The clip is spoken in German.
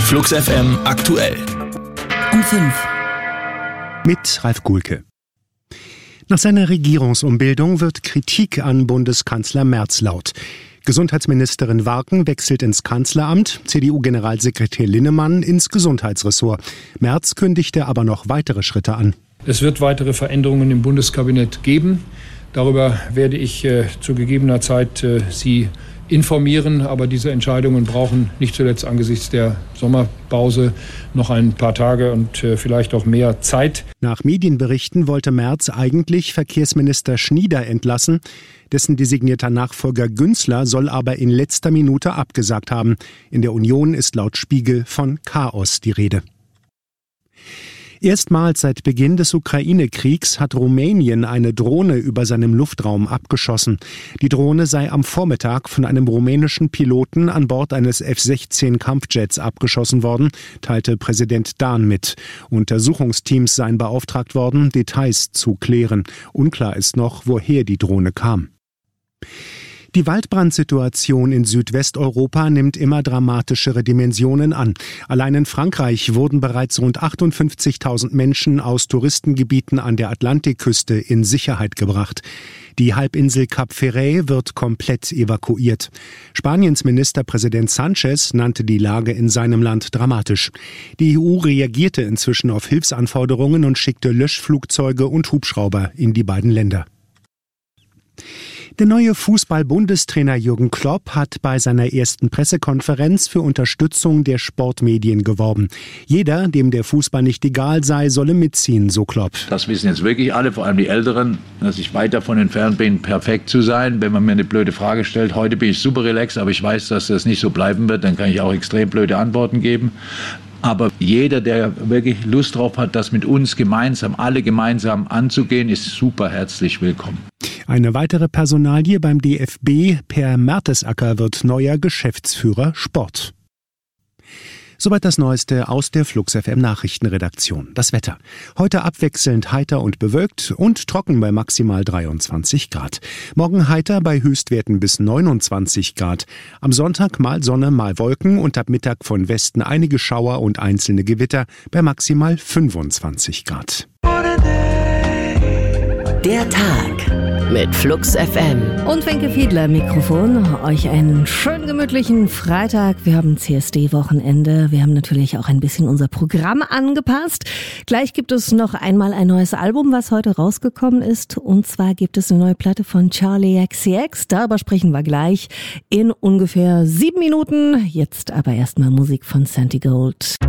Flux FM aktuell. Um 5. Mit Ralf Guhlke. Nach seiner Regierungsumbildung wird Kritik an Bundeskanzler Merz laut. Gesundheitsministerin Warken wechselt ins Kanzleramt, CDU-Generalsekretär Linnemann ins Gesundheitsressort. Merz kündigte aber noch weitere Schritte an. Es wird weitere Veränderungen im Bundeskabinett geben. Darüber werde ich zu gegebener Zeit Sie informieren, aber diese Entscheidungen brauchen nicht zuletzt angesichts der Sommerpause noch ein paar Tage und vielleicht auch mehr Zeit. Nach Medienberichten wollte Merz eigentlich Verkehrsminister Schnieder entlassen. Dessen designierter Nachfolger Günzler soll aber in letzter Minute abgesagt haben. In der Union ist laut Spiegel von Chaos die Rede. Erstmals seit Beginn des Ukraine-Kriegs hat Rumänien eine Drohne über seinem Luftraum abgeschossen. Die Drohne sei am Vormittag von einem rumänischen Piloten an Bord eines F-16-Kampfjets abgeschossen worden, teilte Präsident Dahn mit. Untersuchungsteams seien beauftragt worden, Details zu klären. Unklar ist noch, woher die Drohne kam. Die Waldbrandsituation in Südwesteuropa nimmt immer dramatischere Dimensionen an. Allein in Frankreich wurden bereits rund 58.000 Menschen aus Touristengebieten an der Atlantikküste in Sicherheit gebracht. Die Halbinsel Cap Ferret wird komplett evakuiert. Spaniens Ministerpräsident Sánchez nannte die Lage in seinem Land dramatisch. Die EU reagierte inzwischen auf Hilfsanforderungen und schickte Löschflugzeuge und Hubschrauber in die beiden Länder. Der neue Fußball-Bundestrainer Jürgen Klopp hat bei seiner ersten Pressekonferenz für Unterstützung der Sportmedien geworben. Jeder, dem der Fußball nicht egal sei, solle mitziehen, so Klopp. Das wissen jetzt wirklich alle, vor allem die Älteren, dass ich weit davon entfernt bin, perfekt zu sein. Wenn man mir eine blöde Frage stellt, heute bin ich super relaxed, aber ich weiß, dass das nicht so bleiben wird, dann kann ich auch extrem blöde Antworten geben. Aber jeder, der wirklich Lust drauf hat, das mit uns gemeinsam, alle gemeinsam anzugehen, ist super herzlich willkommen. Eine weitere Personalie beim DFB, Per Mertesacker, wird neuer Geschäftsführer Sport. Soweit das Neueste aus der Flux FM Nachrichtenredaktion. Das Wetter. Heute abwechselnd heiter und bewölkt und trocken bei maximal 23 Grad. Morgen heiter bei Höchstwerten bis 29 Grad. Am Sonntag mal Sonne, mal Wolken und ab Mittag von Westen einige Schauer und einzelne Gewitter bei maximal 25 Grad. Der Tag mit Flux FM. Und Wenke Fiedler am Mikrofon. Euch einen schönen gemütlichen Freitag. Wir haben CSD-Wochenende. Wir haben natürlich auch ein bisschen unser Programm angepasst. Gleich gibt es noch einmal ein neues Album, was heute rausgekommen ist. Und zwar gibt es eine neue Platte von Charli XCX. Darüber sprechen wir gleich in ungefähr 7 Minuten. Jetzt aber erstmal Musik von Santi Gold.